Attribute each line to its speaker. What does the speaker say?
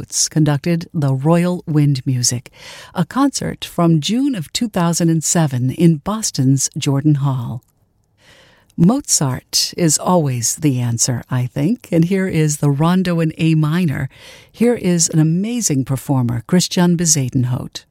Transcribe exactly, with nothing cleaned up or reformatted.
Speaker 1: Coates conducted the Royal Wind Music, a concert from June of two thousand seven in Boston's Jordan Hall. Mozart is always the answer, I think, and here is the Rondo in A minor. Here is an amazing performer, Christian Bezuidenhout.